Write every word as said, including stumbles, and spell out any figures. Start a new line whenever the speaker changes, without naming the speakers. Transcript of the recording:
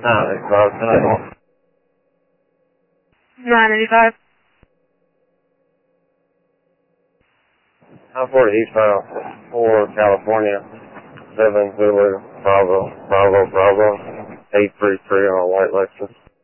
nine eighty-five, nine
eighty-five.
nine forty eastbound for California, seven Zulu, Bravo, Bravo, Bravo, eight three three on a white Lexus.